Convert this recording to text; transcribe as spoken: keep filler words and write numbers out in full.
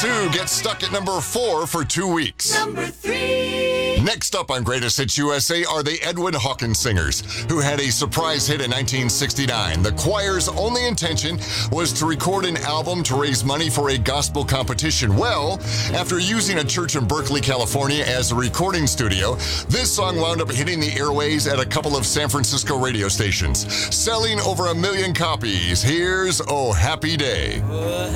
Sue gets stuck at number four for two weeks. Number three. Next up on Greatest Hits U S A are the Edwin Hawkins Singers, who had a surprise hit in nineteen sixty-nine. The choir's only intention was to record an album to raise money for a gospel competition. Well, after using a church in Berkeley, California as a recording studio, this song wound up hitting the airways at a couple of San Francisco radio stations, selling over a million copies. Here's Oh Happy Day.